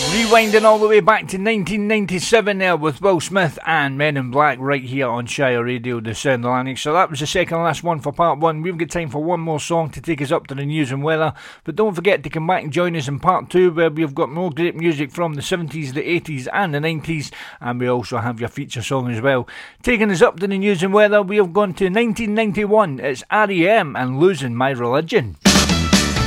Rewinding all the way back to 1997 there with Will Smith and Men in Black right here on Shire Radio, the Sound Atlantic. So that was the second last one for part one. We've got time for one more song to take us up to the news and weather. But don't forget to come back and join us in part two, where we've got more great music from the 70s, the 80s and the 90s. And we also have your feature song as well. Taking us up to the news and weather, we have gone to 1991. It's R.E.M. and Losing My Religion.